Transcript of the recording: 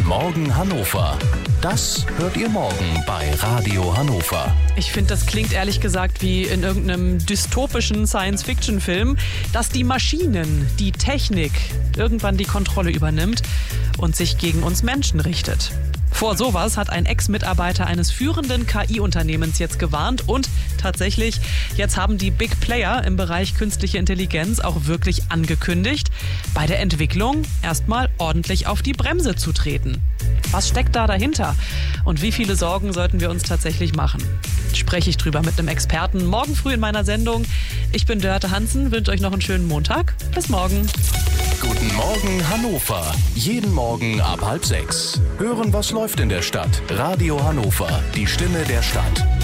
Morgen Hannover. Das hört ihr morgen bei Radio Hannover. Ich finde, das klingt ehrlich gesagt wie in irgendeinem dystopischen Science-Fiction-Film, dass die Maschinen, die Technik irgendwann die Kontrolle übernimmt und sich gegen uns Menschen richtet. Vor sowas hat ein Ex-Mitarbeiter eines führenden KI-Unternehmens jetzt gewarnt und tatsächlich, jetzt haben die Big Player im Bereich künstliche Intelligenz auch wirklich angekündigt, bei der Entwicklung erstmal ordentlich auf die Bremse zu treten. Was steckt da dahinter? Und wie viele Sorgen sollten wir uns tatsächlich machen? Spreche ich drüber mit einem Experten morgen früh in meiner Sendung. Ich bin Dörte Hansen, wünsche euch noch einen schönen Montag. Bis morgen. Guten Morgen Hannover. Jeden Morgen ab 5:30. Hören, was läuft in der Stadt. Radio Hannover, die Stimme der Stadt.